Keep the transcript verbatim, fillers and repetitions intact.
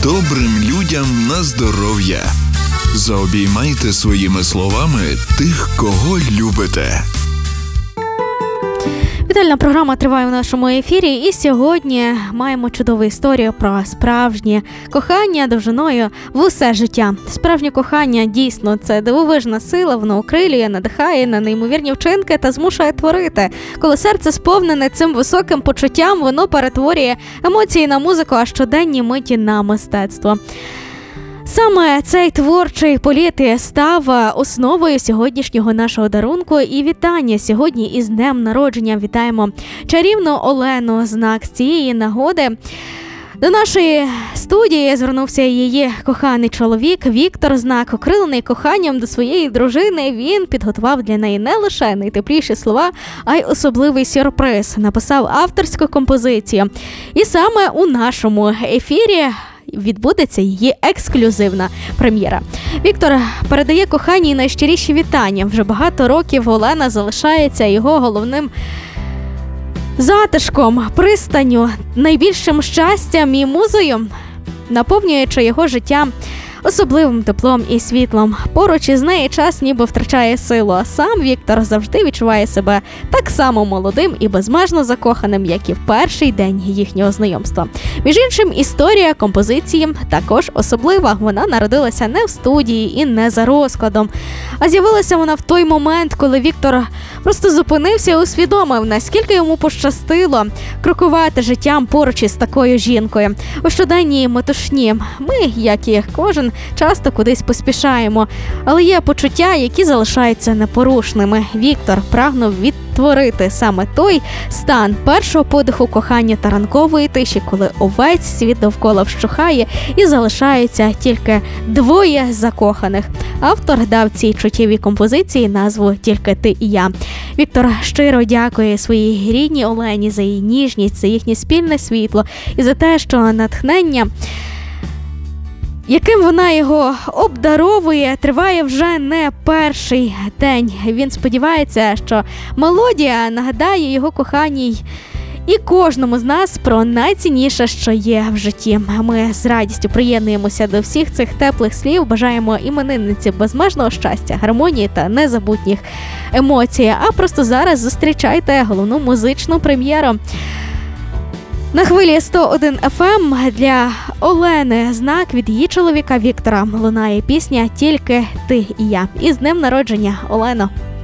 добрим людям на здоров'я. Заобіймайте своїми словами тих, кого любите. Вітальна програма триває в нашому ефірі, і сьогодні маємо чудову історію про справжнє кохання довжиною в усе життя. Справжнє кохання дійсно це дивовижна сила, воно окрилює, надихає на неймовірні вчинки та змушує творити. Коли серце сповнене цим високим почуттям, воно перетворює емоції на музику, а щоденні миті на мистецтво. Саме цей творчий політ став основою сьогоднішнього нашого дарунку і вітання сьогодні із днем народження. Вітаємо чарівну Олену Знак. З цієї нагоди до нашої студії звернувся її коханий чоловік Віктор Знак. Окрилений коханням до своєї дружини, він підготував для неї не лише найтепліші слова, а й особливий сюрприз. Написав авторську композицію. І саме у нашому ефірі відбудеться її ексклюзивна прем'єра. Віктор передає коханій найщиріші вітання. Вже багато років Олена залишається його головним затишком, пристанню, найбільшим щастям і музою, наповнюючи його життя особливим теплом і світлом. Поруч із нею час ніби втрачає силу, а сам Віктор завжди відчуває себе так само молодим і безмежно закоханим, як і в перший день їхнього знайомства. Між іншим, історія композиції також особлива. Вона народилася не в студії і не за розкладом, а з'явилася вона в той момент, коли Віктор просто зупинився і усвідомив, наскільки йому пощастило крокувати життям поруч із такою жінкою. У щоденній метушні ми, як і кожен, часто кудись поспішаємо, але є почуття, які залишаються непорушними. Віктор прагнув відтворити саме той стан першого подиху кохання та ранкової тиші, коли увесь світ довкола вщухає і залишаються тільки двоє закоханих. Автор дав цій чуттєвій композиції назву «Тільки ти і я». Віктор щиро дякує своїй рідній Олені за її ніжність, за їхнє спільне світло і за те, що натхнення, яким вона його обдаровує, триває вже не перший день. Він сподівається, що мелодія нагадає його коханій і кожному з нас про найцінніше, що є в житті. Ми з радістю приєднуємося до всіх цих теплих слів, бажаємо іменинниці безмежного щастя, гармонії та незабутніх емоцій. А просто зараз зустрічайте головну музичну прем'єру. На хвилі сто один еф ем для Олени Знак від її чоловіка Віктора лунає пісня «Тільки ти і я». І з днем народження, Олено!